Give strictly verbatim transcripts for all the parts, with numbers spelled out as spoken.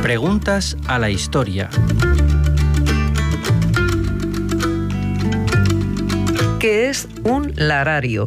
Preguntas a la historia. ¿Qué es un larario?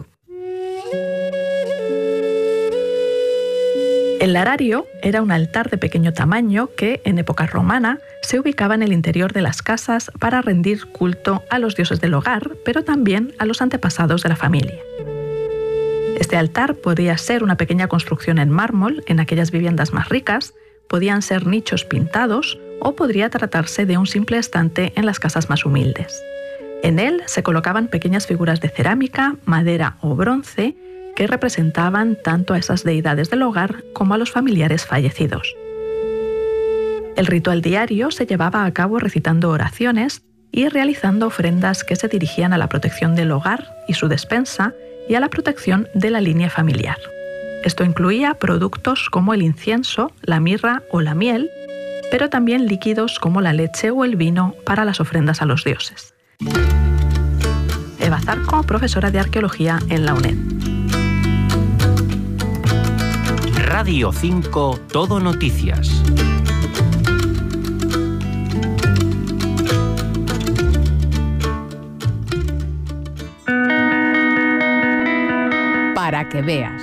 El larario era un altar de pequeño tamaño que, en época romana, se ubicaba en el interior de las casas para rendir culto a los dioses del hogar, pero también a los antepasados de la familia. Este altar podía ser una pequeña construcción en mármol en aquellas viviendas más ricas, podían ser nichos pintados o podría tratarse de un simple estante en las casas más humildes. En él se colocaban pequeñas figuras de cerámica, madera o bronce que representaban tanto a esas deidades del hogar como a los familiares fallecidos. El ritual diario se llevaba a cabo recitando oraciones y realizando ofrendas que se dirigían a la protección del hogar y su despensa y a la protección de la línea familiar. Esto incluía productos como el incienso, la mirra o la miel, pero también líquidos como la leche o el vino para las ofrendas a los dioses. Eva Zarco, profesora de Arqueología en la UNED. Radio cinco Todo Noticias. Para que veas.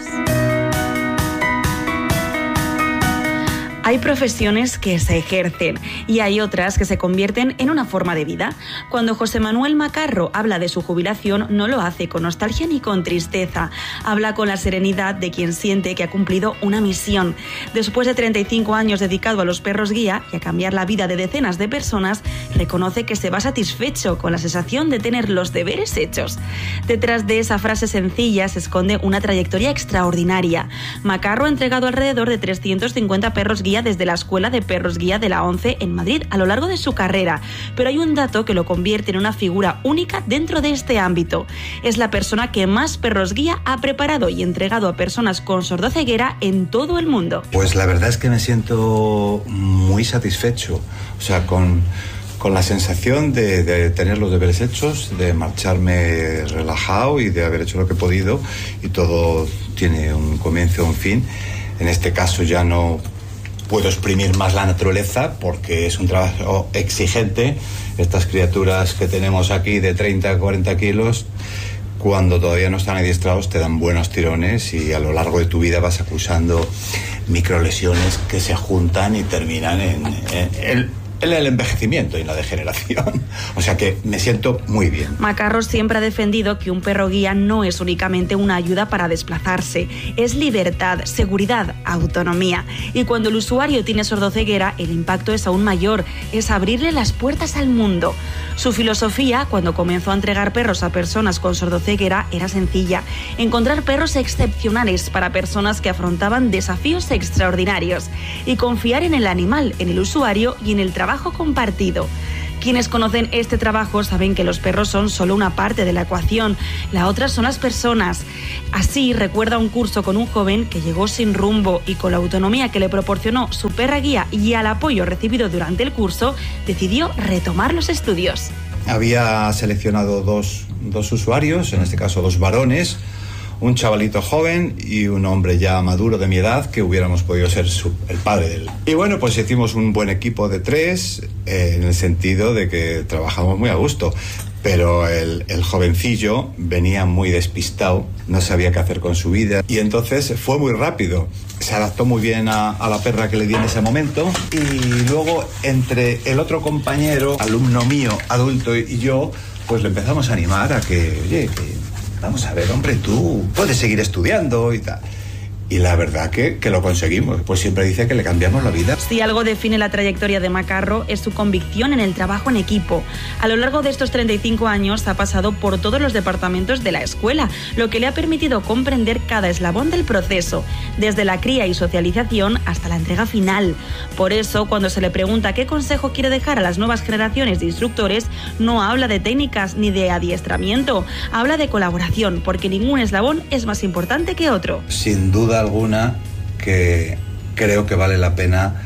Hay profesiones que se ejercen y hay otras que se convierten en una forma de vida. Cuando José Manuel Macarro habla de su jubilación, no lo hace con nostalgia ni con tristeza. Habla con la serenidad de quien siente que ha cumplido una misión. Después de treinta y cinco años dedicado a los perros guía y a cambiar la vida de decenas de personas, reconoce que se va satisfecho con la sensación de tener los deberes hechos. Detrás de esa frase sencilla se esconde una trayectoria extraordinaria. Macarro ha entregado alrededor de trescientos cincuenta perros guía desde la Escuela de Perros Guía de la ONCE en Madrid a lo largo de su carrera, pero hay un dato que lo convierte en una figura única dentro de este ámbito. Es la persona que más perros guía ha preparado y entregado a personas con sordoceguera en todo el mundo. Pues la verdad es que me siento muy satisfecho, o sea, con, con la sensación de, de tener los deberes hechos, de marcharme relajado y de haber hecho lo que he podido, y todo tiene un comienzo y un fin. En este caso ya no puedo exprimir más la naturaleza porque es un trabajo exigente. Estas criaturas que tenemos aquí de treinta a cuarenta kilos, cuando todavía no están adiestrados, te dan buenos tirones y a lo largo de tu vida vas acusando microlesiones que se juntan y terminan en, en, en en el envejecimiento y en la degeneración. O sea que me siento muy bien. Macarro siempre ha defendido que un perro guía no es únicamente una ayuda para desplazarse, es libertad, seguridad, autonomía. Y cuando el usuario tiene sordoceguera, el impacto es aún mayor, es abrirle las puertas al mundo. Su filosofía, cuando comenzó a entregar perros a personas con sordoceguera, era sencilla: encontrar perros excepcionales para personas que afrontaban desafíos extraordinarios y confiar en el animal, en el usuario y en el trabajo compartido. Quienes conocen este trabajo saben que los perros son solo una parte de la ecuación, la otra son las personas. Así recuerda un curso con un joven que llegó sin rumbo y con la autonomía que le proporcionó su perra guía y al apoyo recibido durante el curso, decidió retomar los estudios. Había seleccionado dos, dos usuarios, en este caso dos varones, un chavalito joven y un hombre ya maduro de mi edad que hubiéramos podido ser su, el padre de él. Y bueno, pues hicimos un buen equipo de tres, eh, en el sentido de que trabajamos muy a gusto, pero el, el jovencillo venía muy despistado, no sabía qué hacer con su vida y entonces fue muy rápido. Se adaptó muy bien a, a la perra que le di en ese momento y luego entre el otro compañero, alumno mío, adulto y yo, pues le empezamos a animar a que, oye, que vamos a ver, hombre, tú puedes seguir estudiando y tal. Y la verdad que, que lo conseguimos. Pues siempre dice que le cambiamos la vida. Si algo define la trayectoria de Macarro es su convicción en el trabajo en equipo. A lo largo de estos treinta y cinco años ha pasado por todos los departamentos de la escuela, lo que le ha permitido comprender cada eslabón del proceso, desde la cría y socialización hasta la entrega final. Por eso, cuando se le pregunta qué consejo quiere dejar a las nuevas generaciones de instructores, no habla de técnicas ni de adiestramiento, habla de colaboración, porque ningún eslabón es más importante que otro. Sin duda alguna que creo que vale la pena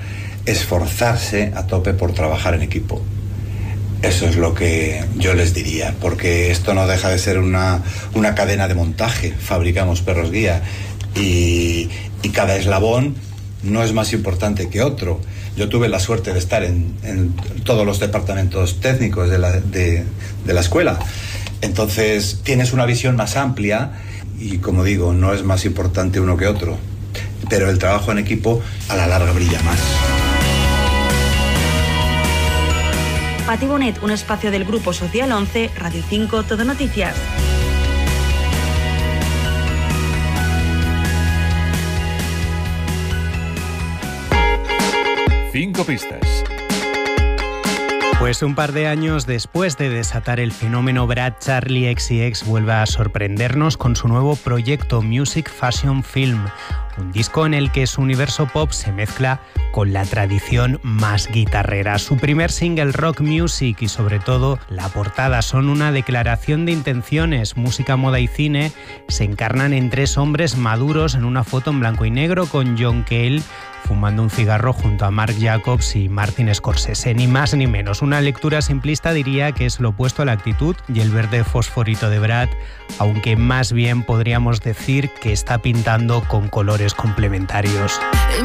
esforzarse a tope por trabajar en equipo. Eso es lo que yo les diría, porque esto no deja de ser una, una cadena de montaje. Fabricamos perros guía y, y cada eslabón no es más importante que otro. Yo tuve la suerte de estar en, en todos los departamentos técnicos de la, de, de la escuela. Entonces tienes una visión más amplia y, como digo, no es más importante uno que otro. Pero el trabajo en equipo a la larga brilla más. Pati Bonet, un espacio del Grupo Social once, Radio cinco, Todo Noticias. Cinco pistas. Pues un par de años después de desatar el fenómeno Brad, Charli X C X vuelve a sorprendernos con su nuevo proyecto Music Fashion Film, un disco en el que su universo pop se mezcla con la tradición más guitarrera. Su primer single, Rock Music, y sobre todo la portada son una declaración de intenciones. Música, moda y cine se encarnan en tres hombres maduros en una foto en blanco y negro con John Cale fumando un cigarro junto a Marc Jacobs y Martin Scorsese. Ni más ni menos. Una lectura simplista diría que es lo opuesto a la actitud y el verde fosforito de Brad, aunque más bien podríamos decir que está pintando con colores complementarios.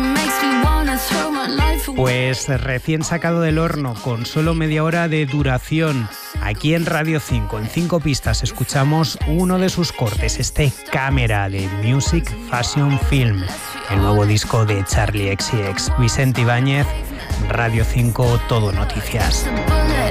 Pues recién sacado del horno, con solo media hora de duración, aquí en Radio cinco, en cinco pistas, escuchamos uno de sus cortes, este Cámara de Music Fashion Film, el nuevo disco de Charli X C X. Vicente Ibáñez, Radio cinco, Todo Noticias.